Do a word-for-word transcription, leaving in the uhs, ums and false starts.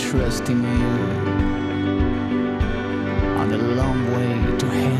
trust in you on the long way to hell.